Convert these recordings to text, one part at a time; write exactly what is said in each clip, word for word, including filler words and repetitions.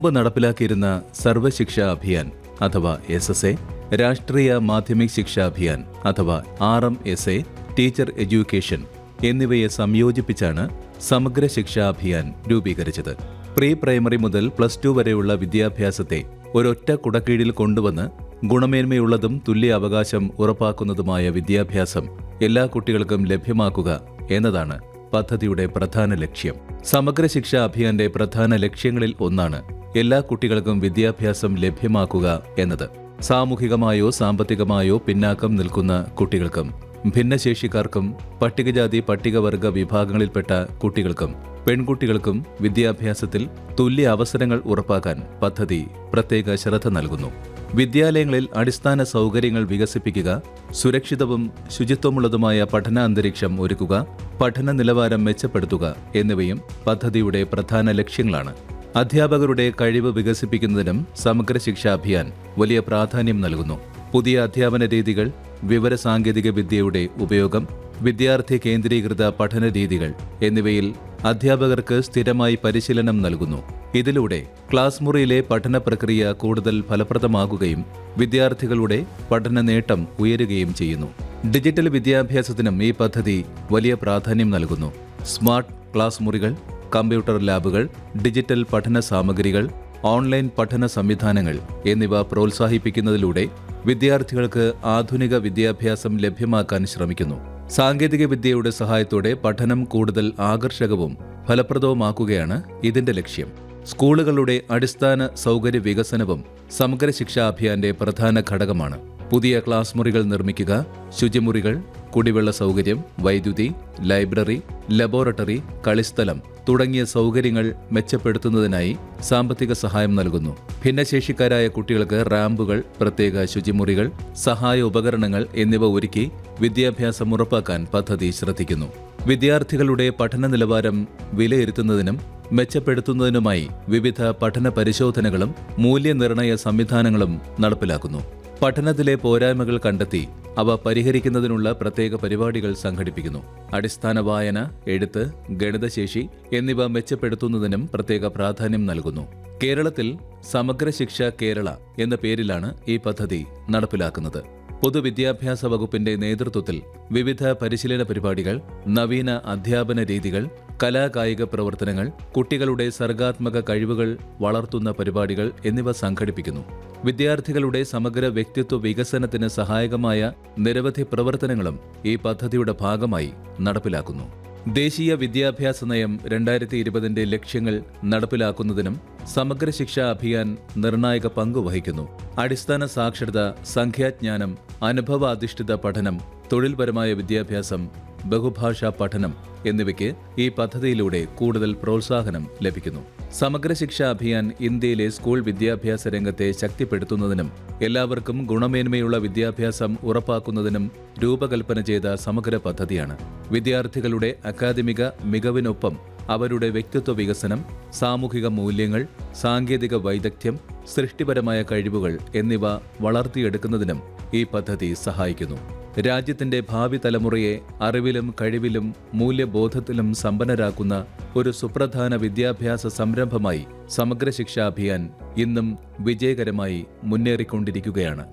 മുമ്പ് നടപ്പിലാക്കിയിരുന്ന സർവശിക്ഷാ അഭിയാൻ അഥവാ S S A, രാഷ്ട്രീയ മാധ്യമിക് ശിക്ഷാ അഭിയാൻ അഥവാ R M S A, teacher education എന്നിവയെ സംയോജിപ്പിച്ചാണ് സമഗ്ര ശിക്ഷാ അഭിയാൻ രൂപീകരിച്ചത്. പ്രീ പ്രൈമറി മുതൽ പ്ലസ് ടു വരെയുള്ള വിദ്യാഭ്യാസത്തെ ഒരൊറ്റ കുടക്കീഴിൽ കൊണ്ടുവന്ന് ഗുണമേന്മയുള്ളതും തുല്യ അവകാശം ഉറപ്പാക്കുന്നതുമായ വിദ്യാഭ്യാസം എല്ലാ കുട്ടികൾക്കും ലഭ്യമാക്കുക എന്നതാണ് പദ്ധതിയുടെ പ്രധാന ലക്ഷ്യം. സമഗ്ര ശിക്ഷാ അഭിയാന്റെ പ്രധാന ലക്ഷ്യങ്ങളിൽ ഒന്നാണ് എല്ലാ കുട്ടികൾക്കും വിദ്യാഭ്യാസം ലഭ്യമാക്കുക എന്നത്. സാമൂഹികമായോ സാമ്പത്തികമായോ പിന്നാക്കം നിൽക്കുന്ന കുട്ടികൾക്കും ഭിന്നശേഷിക്കാർക്കും പട്ടികജാതി പട്ടികവർഗ വിഭാഗങ്ങളിൽപ്പെട്ട കുട്ടികൾക്കും പെൺകുട്ടികൾക്കും വിദ്യാഭ്യാസത്തിൽ തുല്യ അവസരങ്ങൾ ഉറപ്പാക്കാൻ പദ്ധതി പ്രത്യേക ശ്രദ്ധ നൽകുന്നു. വിദ്യാലയങ്ങളിൽ അടിസ്ഥാന സൗകര്യങ്ങൾ വികസിപ്പിക്കുക, സുരക്ഷിതവും ശുചിത്വമുള്ളതുമായ പഠന അന്തരീക്ഷം ഒരുക്കുക, പഠന നിലവാരം മെച്ചപ്പെടുത്തുക എന്നിവയും പദ്ധതിയുടെ പ്രധാന ലക്ഷ്യങ്ങളാണ്. അധ്യാപകരുടെ കഴിവ് വികസിപ്പിക്കുന്നതിനും സമഗ്ര ശിക്ഷാ അഭിയാൻ വലിയ പ്രാധാന്യം നൽകുന്നു. പുതിയ അധ്യാപന രീതികൾ, വിവരസാങ്കേതിക വിദ്യയുടെ ഉപയോഗം, വിദ്യാർത്ഥി കേന്ദ്രീകൃത പഠന രീതികൾ എന്നിവയിൽ അധ്യാപകർക്ക് സ്ഥിരമായി പരിശീലനം നൽകുന്നു. ഇതിലൂടെ ക്ലാസ് മുറിയിലെ പഠന പ്രക്രിയ കൂടുതൽ ഫലപ്രദമാകുകയും വിദ്യാർത്ഥികളുടെ പഠന നേട്ടം ഉയരുകയും ചെയ്യുന്നു. ഡിജിറ്റൽ വിദ്യാഭ്യാസത്തിനും ഈ പദ്ധതി വലിയ പ്രാധാന്യം നൽകുന്നു. സ്മാർട്ട് ക്ലാസ് മുറികൾ, കമ്പ്യൂട്ടർ ലാബുകൾ, ഡിജിറ്റൽ പഠന സാമഗ്രികൾ, ഓൺലൈൻ പഠന സംവിധാനങ്ങൾ എന്നിവ പ്രോത്സാഹിപ്പിക്കുന്നതിലൂടെ വിദ്യാർത്ഥികൾക്ക് ആധുനിക വിദ്യാഭ്യാസം ലഭ്യമാക്കാൻ ശ്രമിക്കുന്നു. സാങ്കേതിക വിദ്യയുടെ സഹായത്തോടെ പഠനം കൂടുതൽ ആകർഷകവും ഫലപ്രദവുമാക്കുകയാണ് ഇതിന്റെ ലക്ഷ്യം. സ്കൂളുകളുടെ അടിസ്ഥാന സൗകര്യ വികസനവും സമഗ്ര ശിക്ഷാ അഭിയാന്റെ പ്രധാന ഘടകമാണ്. പുതിയ ക്ലാസ് മുറികൾ നിർമ്മിക്കുക, ശുചിമുറികൾ, കുടിവെള്ള സൗകര്യം, വൈദ്യുതി, ലൈബ്രറി, ലബോറട്ടറി, കളിസ്ഥലം തുടങ്ങിയ സൗകര്യങ്ങൾ മെച്ചപ്പെടുത്തുന്നതിനായി സാമ്പത്തിക സഹായം നൽകുന്നു. ഭിന്നശേഷിക്കാരായ കുട്ടികൾക്ക് റാമ്പുകൾ, പ്രത്യേക ശുചിമുറികൾ, സഹായ ഉപകരണങ്ങൾ എന്നിവ ഒരുക്കി വിദ്യാഭ്യാസം ഉറപ്പാക്കാൻ പദ്ധതി ശ്രദ്ധിക്കുന്നു. വിദ്യാർത്ഥികളുടെ പഠന നിലവാരം വിലയിരുത്തുന്നതിനും മെച്ചപ്പെടുത്തുന്നതിനുമായി വിവിധ പഠന പരിശോധനകളും മൂല്യനിർണയ സംവിധാനങ്ങളും നടപ്പിലാക്കുന്നു. പഠനത്തിലെ പോരായ്മകൾ കണ്ടെത്തി അവ പരിഹരിക്കുന്നതിനുള്ള പ്രത്യേക പരിപാടികൾ സംഘടിപ്പിക്കുന്നു. അടിസ്ഥാന വായന, എഴുത്ത്, ഗണിതശേഷി എന്നിവ മെച്ചപ്പെടുത്തുന്നതിനും പ്രത്യേക പ്രാധാന്യം നൽകുന്നു. കേരളത്തിൽ സമഗ്ര ശിക്ഷ കേരള എന്ന പേരിലാണ് ഈ പദ്ധതി നടപ്പിലാക്കുന്നത്. പൊതുവിദ്യാഭ്യാസ വകുപ്പിന്റെ നേതൃത്വത്തിൽ വിവിധ പരിശീലന പരിപാടികൾ, നവീന അധ്യാപന രീതികൾ, കലാകായിക പ്രവർത്തനങ്ങൾ, കുട്ടികളുടെ സർഗാത്മക കഴിവുകൾ വളർത്തുന്ന പരിപാടികൾ എന്നിവ സംഘടിപ്പിക്കുന്നു. വിദ്യാർത്ഥികളുടെ സമഗ്ര വ്യക്തിത്വ വികസനത്തിന് സഹായകമായ നിരവധി പ്രവർത്തനങ്ങളും ഈ പദ്ധതിയുടെ ഭാഗമായി നടപ്പിലാക്കുന്നു. ദേശീയ വിദ്യാഭ്യാസ നയം രണ്ടായിരത്തി ഇരുപതിന്റെ ലക്ഷ്യങ്ങൾ നടപ്പിലാക്കുന്നതിനും സമഗ്ര ശിക്ഷാ അഭിയാൻ നിർണായക പങ്ക് വഹിക്കുന്നു. അടിസ്ഥാന സാക്ഷരത, സംഖ്യാജ്ഞാനം, അനുഭവാധിഷ്ഠിത പഠനം, തൊഴിൽപരമായ വിദ്യാഭ്യാസം, ബഹുഭാഷാ പഠനം എന്നിവയ്ക്ക് ഈ പദ്ധതിയിലൂടെ കൂടുതൽ പ്രോത്സാഹനം ലഭിക്കുന്നു. സമഗ്ര ശിക്ഷാ അഭിയാൻ ഇന്ത്യയിലെ സ്കൂൾ വിദ്യാഭ്യാസ രംഗത്തെ ശക്തിപ്പെടുത്തുന്നതിനും എല്ലാവർക്കും ഗുണമേന്മയുള്ള വിദ്യാഭ്യാസം ഉറപ്പാക്കുന്നതിനും രൂപകൽപ്പന ചെയ്ത സമഗ്ര പദ്ധതിയാണ്. വിദ്യാർത്ഥികളുടെ അക്കാദമിക മികവിനൊപ്പം അവരുടെ വ്യക്തിത്വ വികസനം, സാമൂഹിക മൂല്യങ്ങൾ, സാങ്കേതിക വൈദഗ്ധ്യം, സൃഷ്ടിപരമായ കഴിവുകൾ എന്നിവ വളർത്തിയെടുക്കുന്നതിനും ഈ പദ്ധതി സഹായിക്കുന്നു. രാജ്യത്തിന്റെ ഭാവി തലമുറയെ അറിവിലും കഴിവിലും മൂല്യബോധത്തിലും സമ്പന്നരാക്കുന്ന ഒരു സുപ്രധാന വിദ്യാഭ്യാസ സംരംഭമായി സമഗ്ര ശിക്ഷാ അഭിയാൻ ഇന്നും വിജയകരമായി മുന്നേറിക്കൊണ്ടിരിക്കുകയാണ്.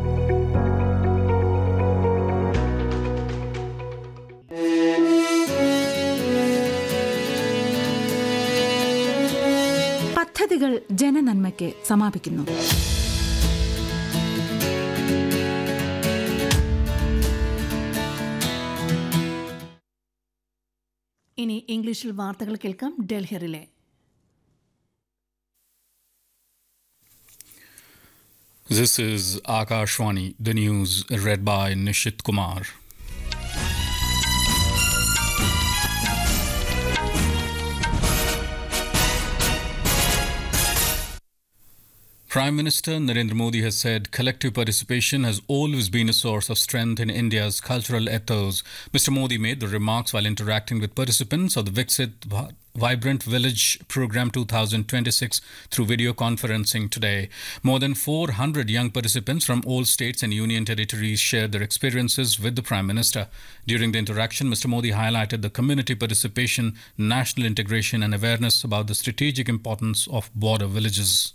പദ്ധതികൾ ജനനന്മയ്ക്ക് സമാപിക്കുന്നു. ഇനി ഇംഗ്ലീഷിൽ വാർത്തകൾ കേൾക്കാം. ഡൽഹിയിലെ This is Akashvani, the news read by Nishit Kumar. Prime Minister Narendra Modi has said collective participation has always been a source of strength in India's cultural ethos. Mister Modi made the remarks while interacting with participants of the Viksit Vibrant Village Program twenty twenty-six through video conferencing today. More than four hundred young participants from all states and union territories shared their experiences with the Prime Minister. During the interaction, Mister Modi highlighted the community participation, national integration and awareness about the strategic importance of border villages.